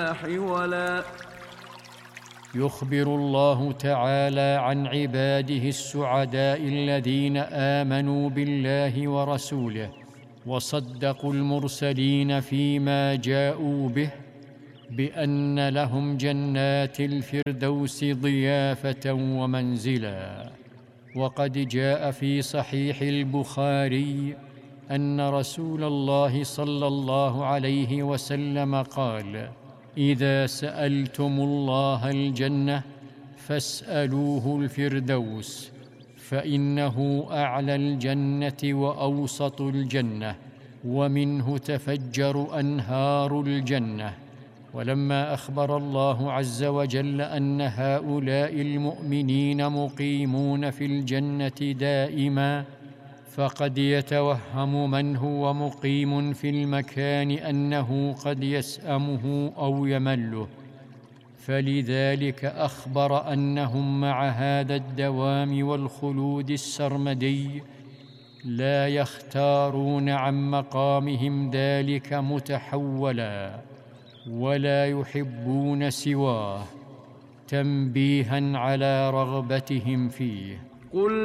حولا. يخبر الله تعالى عن عباده السعداء الذين آمنوا بالله ورسوله وصدقوا المرسلين فيما جاءوا به بأن لهم جنات الفردوس ضيافة ومنزلا. وقد جاء في صحيح البخاري أن رسول الله صلى الله عليه وسلم قال: إذا سألتم الله الجنة فاسألوه الفردوس، فإنه أعلى الجنة وأوسط الجنة، ومنه تفجر أنهار الجنة. ولما أخبر الله عز وجل أن هؤلاء المؤمنين مقيمون في الجنة دائما، فقد يتوهم من هو مقيم في المكان أنه قد يسأمه أو يمله، فلذلك أخبر أنهم مع هذا الدوام والخلود السرمدي لا يختارون عن مقامهم ذلك متحولا، ولا يحبون سواه، تنبيها على رغبتهم فيه. قل